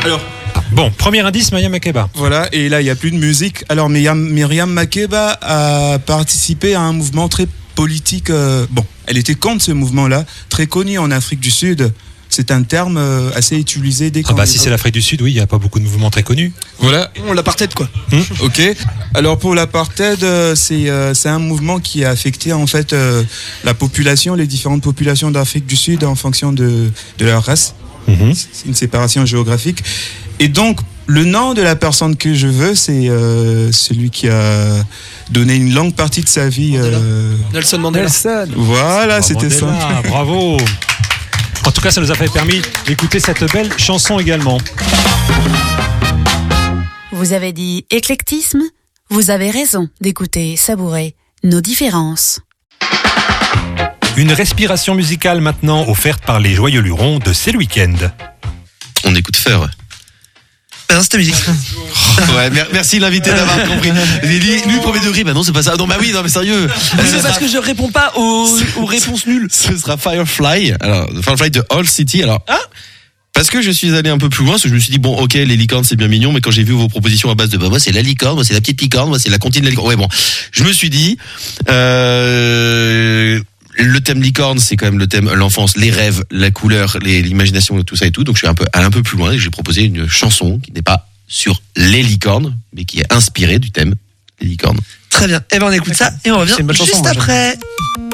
Alors, bon, premier indice, Myriam Makeba. voilà, et là, il n'y a plus de musique. Alors, Myriam Makeba a participé à un mouvement très politique. Elle était contre ce mouvement-là, très connu en Afrique du Sud. C'est un terme assez utilisé dès qu'on... Si c'est l'Afrique du Sud, oui, il n'y a pas beaucoup de mouvements très connus. Voilà. On l'apartheid, quoi. Ok. Alors pour l'apartheid, c'est un mouvement qui a affecté en fait la population, les différentes populations d'Afrique du Sud en fonction de leur race. C'est une séparation géographique. Et donc le nom de la personne que je veux, c'est celui qui a donné une longue partie de sa vie. Nelson Mandela. Voilà, c'était ça. Bravo. En tout cas, ça nous a permis d'écouter cette belle chanson également. Vous avez dit éclectisme ? Vous avez raison d'écouter, savourer nos différences. Une respiration musicale maintenant offerte par les Joyeux Lurons de C'est le week-end. On écoute Feur. Non, c'était musique. Ouais, merci l'invité d'avoir compris. Lui, premier degré, bah non, c'est pas ça. Non, bah oui, non, mais sérieux. C'est parce que je réponds pas aux réponses nulles. Ce sera Firefly. Alors, Firefly de All City. Alors, parce que je suis allé un peu plus loin, parce que je me suis dit, bon, ok, les licornes, c'est bien mignon, mais quand j'ai vu vos propositions à base de, moi, c'est la licorne, moi, c'est la petite licorne, moi, c'est la comptine de la licorne. Ouais, bon. Je me suis dit, le thème licorne, c'est quand même le thème l'enfance, les rêves, la couleur, l'imagination, tout ça et tout. Donc je suis allé un peu plus loin et j'ai proposé une chanson qui n'est pas sur les licornes, mais qui est inspirée du thème les licornes. Très bien. Eh ben on écoute ça et on revient C'est une bonne chanson, juste moi, après.